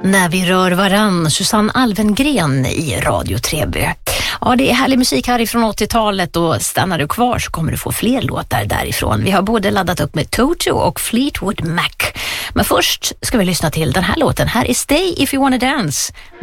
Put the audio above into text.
När vi rör varann, Susanne Alvengren i Radio Treby. Ja, det är härlig musik härifrån 80-talet och stannar du kvar så kommer du få fler låtar därifrån. Vi har både laddat upp med Toto och Fleetwood Mac. Men först ska vi lyssna till den här låten. Här är Stay If You Wanna Dance.